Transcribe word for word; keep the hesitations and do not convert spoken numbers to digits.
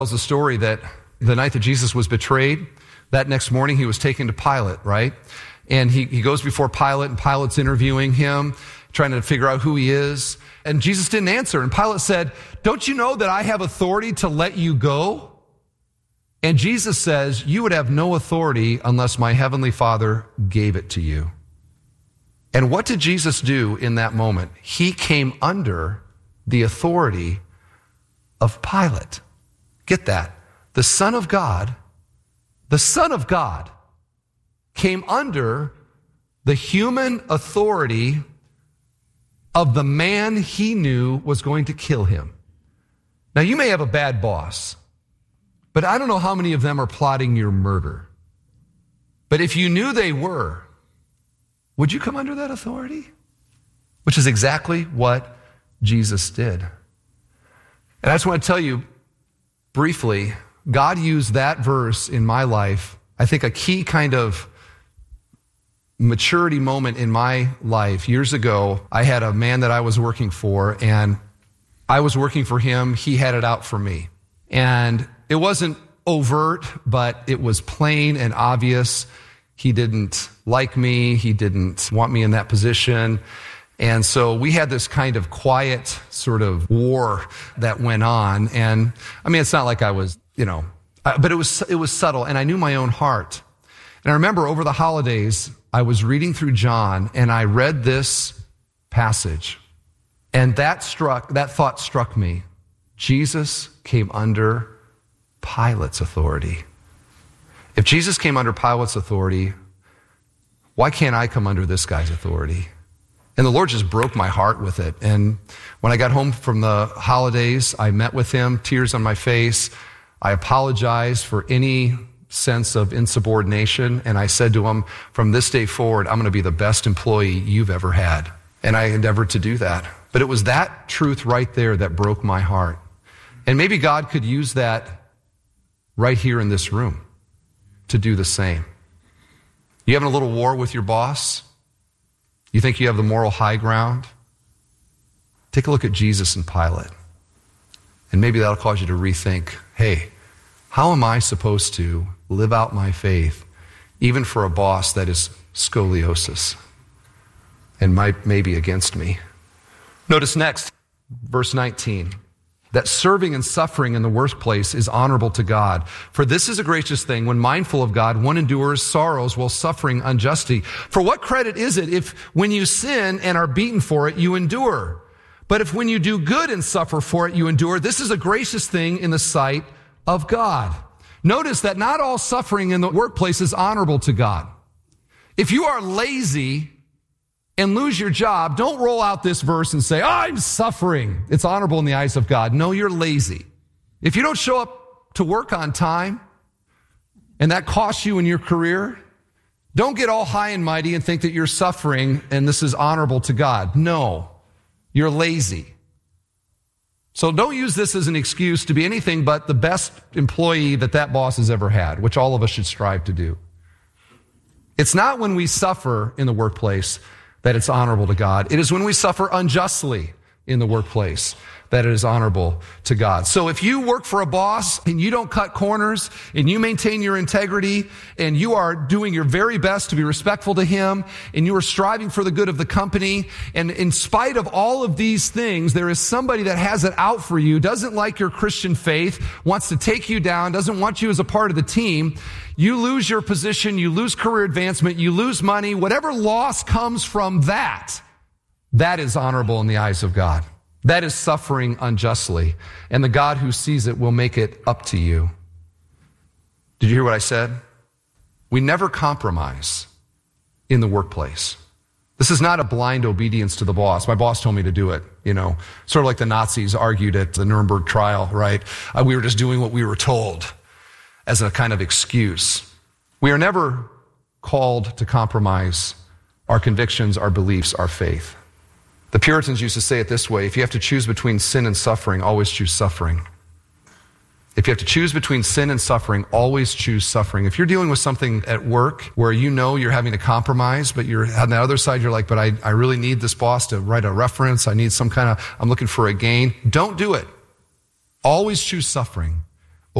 tells the story that the night that Jesus was betrayed, that next morning he was taken to Pilate, right? And he, he goes before Pilate, and Pilate's interviewing him, trying to figure out who he is. And Jesus didn't answer. And Pilate said, "Don't you know that I have authority to let you go?" And Jesus says, "You would have no authority unless my heavenly Father gave it to you." And what did Jesus do in that moment? He came under the authority of Pilate. Get that. The Son of God, the Son of God came under the human authority of the man he knew was going to kill him. Now, you may have a bad boss, but I don't know how many of them are plotting your murder. But if you knew they were, would you come under that authority? Which is exactly what Jesus did. And I just want to tell you briefly, God used that verse in my life. I think a key kind of maturity moment in my life. Years ago, I had a man that I was working for, and I was working for him. He had it out for me. And it wasn't overt, but it was plain and obvious. He didn't like me. He didn't want me in that position. And so we had this kind of quiet sort of war that went on. And I mean, it's not like I was, you know, but it was, it was subtle, and I knew my own heart. And I remember over the holidays, I was reading through John, and I read this passage, and that struck, that thought struck me. Jesus came under Pilate's authority. If Jesus came under Pilate's authority, why can't I come under this guy's authority? And the Lord just broke my heart with it. And when I got home from the holidays, I met with him, tears on my face. I apologized for any sense of insubordination. And I said to him, from this day forward, I'm going to be the best employee you've ever had. And I endeavored to do that. But it was that truth right there that broke my heart. And maybe God could use that right here in this room to do the same. You having a little war with your boss? You think you have the moral high ground? Take a look at Jesus and Pilate. And maybe that'll cause you to rethink, hey, how am I supposed to live out my faith even for a boss that is scoliosis and might maybe against me? Notice next, verse nineteen, that serving and suffering in the workplace is honorable to God. For this is a gracious thing, when mindful of God, one endures sorrows while suffering unjustly. For what credit is it if when you sin and are beaten for it, you endure? But if when you do good and suffer for it, you endure, this is a gracious thing in the sight of God. Notice that not all suffering in the workplace is honorable to God. If you are lazy and lose your job, don't roll out this verse and say, I'm suffering. It's honorable in the eyes of God. No, you're lazy. If you don't show up to work on time and that costs you in your career, don't get all high and mighty and think that you're suffering and this is honorable to God. No, you're lazy. So don't use this as an excuse to be anything but the best employee that that boss has ever had, which all of us should strive to do. It's not when we suffer in the workplace that it's honorable to God. It is when we suffer unjustly in the workplace that it is honorable to God. So if you work for a boss and you don't cut corners and you maintain your integrity and you are doing your very best to be respectful to him and you are striving for the good of the company, and in spite of all of these things, there is somebody that has it out for you, doesn't like your Christian faith, wants to take you down, doesn't want you as a part of the team, you lose your position, you lose career advancement, you lose money, whatever loss comes from that, that is honorable in the eyes of God. That is suffering unjustly. And the God who sees it will make it up to you. Did you hear what I said? We never compromise in the workplace. This is not a blind obedience to the boss. My boss told me to do it, you know, sort of like the Nazis argued at the Nuremberg trial, right? Uh, we were just doing what we were told as a kind of excuse. We are never called to compromise our convictions, our beliefs, our faith. The Puritans used to say it this way: if you have to choose between sin and suffering, always choose suffering. If you have to choose between sin and suffering, always choose suffering. If you're dealing with something at work where you know you're having to compromise, but you're on the other side, you're like, but I, I really need this boss to write a reference. I need some kind of, I'm looking for a gain. Don't do it. Always choose suffering.